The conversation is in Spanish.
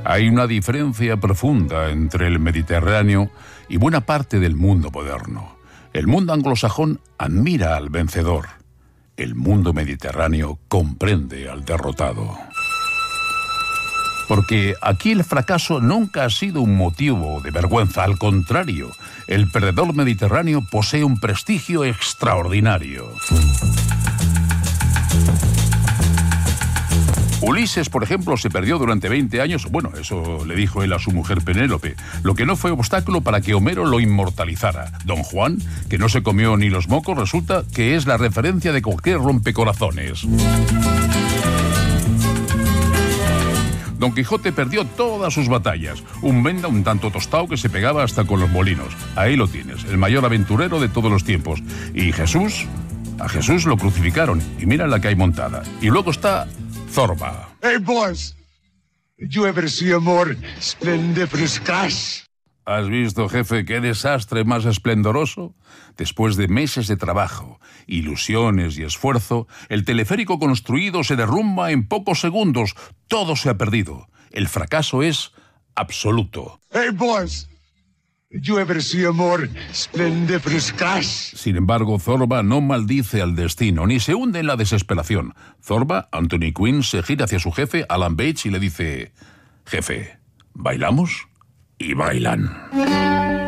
Hay una diferencia profunda entre el Mediterráneo y buena parte del mundo moderno. El mundo anglosajón admira al vencedor. El mundo mediterráneo comprende al derrotado. Porque aquí el fracaso nunca ha sido un motivo de vergüenza. Al contrario, el perdedor mediterráneo posee un prestigio extraordinario. Ulises, por ejemplo, se perdió durante 20 años. Bueno, eso le dijo él a su mujer Penélope, lo que no fue obstáculo para que Homero lo inmortalizara. Don Juan, que no se comió ni los mocos, resulta que es la referencia de cualquier rompecorazones. Don Quijote perdió todas sus batallas. Un venda un tanto tostado que se pegaba hasta con los molinos. Ahí lo tienes, el mayor aventurero de todos los tiempos. Y Jesús, a Jesús lo crucificaron. Y mira la que hay montada. Y luego está Zorba. Hey, boys. Did you ever see a more splendiferous crash? ¿Has visto, jefe, qué desastre más esplendoroso? Después de meses de trabajo, ilusiones y esfuerzo, el teleférico construido se derrumba en pocos segundos. Todo se ha perdido. El fracaso es absoluto. Hey, boys. Did you ever see a more splendiferous crash? Sin embargo, Zorba no maldice al destino, ni se hunde en la desesperación. Zorba, Anthony Quinn, se gira hacia su jefe, Alan Bates, y le dice: Jefe, ¿bailamos? Y bailan.